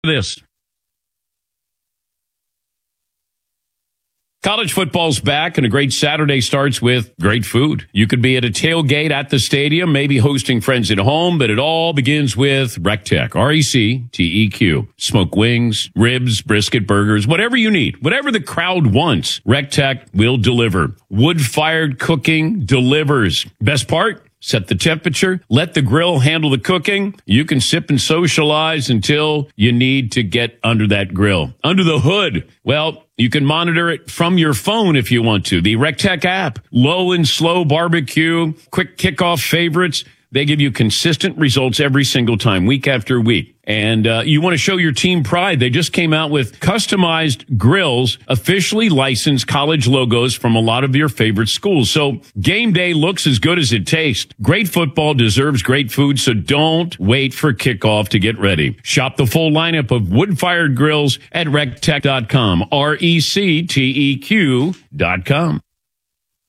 this. College football's back, and a great Saturday starts with great food. You could be at a tailgate at the stadium, maybe hosting friends at home, but it all begins with RecTeq, RecTeq. Smoke wings, ribs, brisket, burgers, whatever you need, whatever the crowd wants, RecTeq will deliver. Wood-fired cooking delivers. Best part? Set the temperature, let the grill handle the cooking. You can sip and socialize until you need to get under that grill. Under the hood, well, you can monitor it from your phone if you want to. The RecTeq app, low and slow barbecue, quick kickoff favorites. They give you consistent results every single time, week after week. And you want to show your team pride. They just came out with customized grills, officially licensed college logos from a lot of your favorite schools. So game day looks as good as it tastes. Great football deserves great food, so don't wait for kickoff to get ready. Shop the full lineup of wood-fired grills at recteq.com, RecTeq.com.